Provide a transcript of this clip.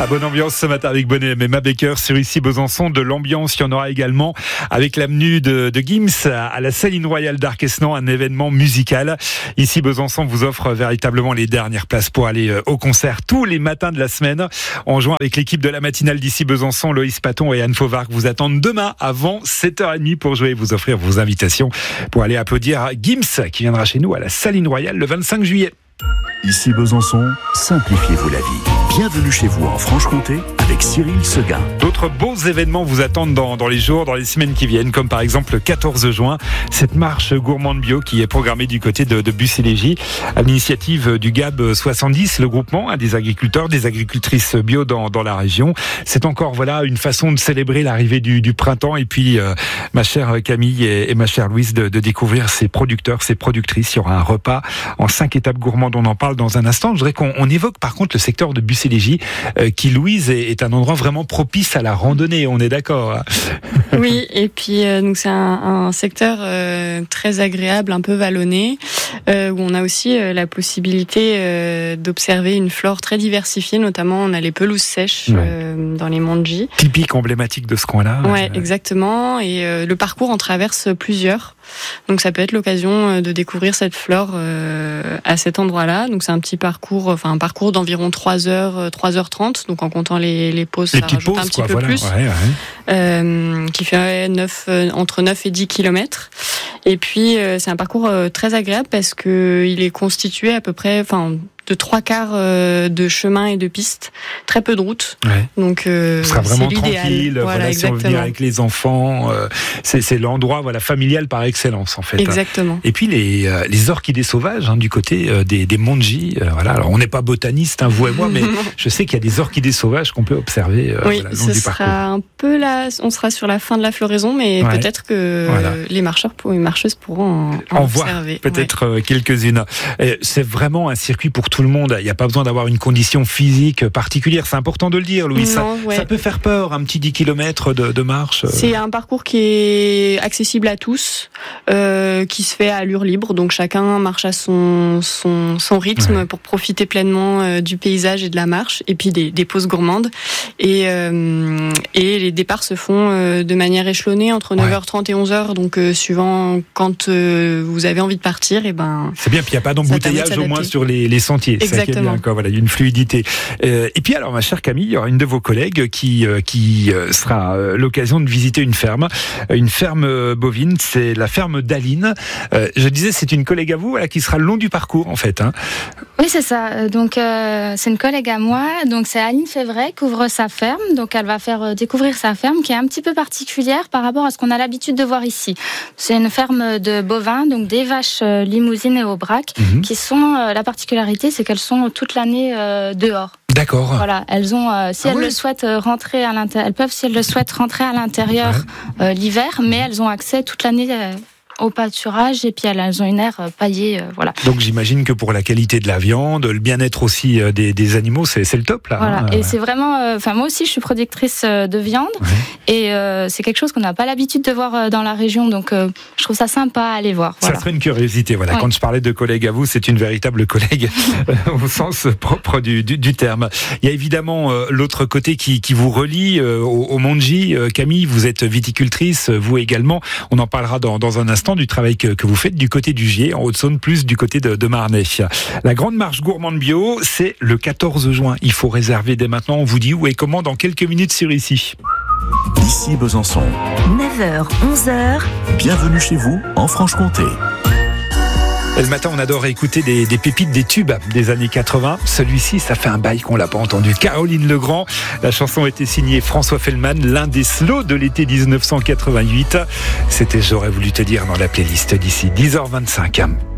Ah, bonne ambiance ce matin avec Bonnet et Emma Baker sur Ici Besançon. De l'ambiance, il y en aura également avec l'avenue de Gims à la Saline Royale d'Arquesnan, un événement musical. Ici Besançon vous offre véritablement les dernières places pour aller au concert tous les matins de la semaine. En jouant avec l'équipe de la matinale d'Ici Besançon, Loïs Paton et Anne Fauvard vous attendent demain avant 7h30 pour jouer et vous offrir vos invitations pour aller applaudir Gims qui viendra chez nous à la Saline Royale le 25 juillet. Ici Besançon, simplifiez-vous la vie. Bienvenue chez vous en Franche-Comté avec Cyril Seguin. D'autres beaux événements vous attendent dans les jours, dans les semaines qui viennent, comme par exemple le 14 juin, cette marche gourmande bio qui est programmée du côté de Bussy-Légy, à l'initiative du GAB 70, le groupement des agriculteurs, des agricultrices bio dans la région. C'est encore une façon de célébrer l'arrivée du printemps et puis ma chère Camille et ma chère Louise de découvrir ces producteurs, ces productrices. Il y aura un repas en 5 étapes gourmandes, on en parle dans un instant. Je voudrais qu'on évoque par contre le secteur de Bussy-Légy qui, Louise, est un endroit vraiment propice à la randonnée, on est d'accord hein. Oui, et puis donc c'est un secteur très agréable, un peu vallonné, où on a aussi la possibilité d'observer une flore très diversifiée, notamment on a les pelouses sèches dans les monts de Gy. Typique, emblématique de ce coin-là. Ouais, exactement, et le parcours en traverse plusieurs. Donc ça peut être l'occasion de découvrir cette flore à cet endroit-là. Donc c'est un petit parcours, un parcours d'environ 3h30, donc en comptant les pauses, ça rajoute pauses, un petit peu plus, qui fait entre 9 et 10 km. Et puis c'est un parcours très agréable parce que il est constitué à peu près, de 3/4 de chemin et de piste, très peu de route. Ouais. Donc ce sera vraiment c'est l'idéal. Tranquille, si on veut venir avec les enfants, c'est l'endroit familial par excellence en fait. Exactement. Et puis les orchidées sauvages du côté des monts de Gy, Alors on n'est pas botaniste vous et moi, mais je sais qu'il y a des orchidées sauvages qu'on peut observer le long du parcours. Ce sera un peu là, on sera sur la fin de la floraison, mais peut-être que les marcheurs et marcheuses pourront en observer. Voir peut-être quelques-unes. C'est vraiment un circuit pour tout le monde. Il n'y a pas besoin d'avoir une condition physique particulière. C'est important de le dire, Louis. Ça peut faire peur, un petit 10 km de marche. C'est un parcours qui est accessible à tous, qui se fait à allure libre. Donc chacun marche à son rythme pour profiter pleinement du paysage et de la marche. Et puis des pauses gourmandes. Et les départs se font de manière échelonnée entre 9h30 et 11h. Donc suivant quand vous avez envie de partir, c'est bien. Puis il n'y a pas d'embouteillage au moins sur les sentiers. Exactement. Il y a une fluidité. Et puis alors, ma chère Camille, il y aura une de vos collègues qui sera l'occasion de visiter une ferme bovine. C'est la ferme d'Aline. Je disais, c'est une collègue à vous qui sera le long du parcours en fait. Oui, c'est ça. Donc c'est une collègue à moi. Donc c'est Aline Févret qui ouvre sa ferme. Donc elle va faire découvrir sa ferme qui est un petit peu particulière par rapport à ce qu'on a l'habitude de voir ici. C'est une ferme de bovins, donc des vaches limousines et aubrac, qui sont la particularité, c'est qu'elles sont toute l'année dehors. D'accord. Voilà, elles ont, si elles le souhaitent rentrer à l'intérieur, elles peuvent, si elles le souhaitent, rentrer à l'intérieur l'hiver, mais elles ont accès toute l'année au pâturage et puis elles ont une aire paillée, voilà. Donc j'imagine que pour la qualité de la viande, le bien-être aussi des animaux, c'est le top là. Voilà, et c'est vraiment, moi aussi je suis productrice de viande et c'est quelque chose qu'on n'a pas l'habitude de voir dans la région, donc je trouve ça sympa à aller voir. Voilà. Ça serait une curiosité, Quand je parlais de collègue à vous, c'est une véritable collègue au sens propre du terme. Il y a évidemment l'autre côté qui vous relie au Mont de Gy. Camille, vous êtes viticultrice, vous également. On en parlera dans un instant du travail que vous faites du côté du Gier, en Haute-Saône, plus du côté de Marnay. La grande marche gourmande bio, c'est le 14 juin. Il faut réserver dès maintenant. On vous dit où et comment dans quelques minutes sur Ici. Ici Besançon. 9h, 11h. Bienvenue chez vous en Franche-Comté. Et le matin, on adore écouter des pépites, des tubes des années 80. Celui-ci, ça fait un bail qu'on l'a pas entendu. Caroline Legrand. La chanson était signée François Fellman, l'un des slows de l'été 1988. C'était J'aurais voulu te dire dans la playlist d'ici 10h25.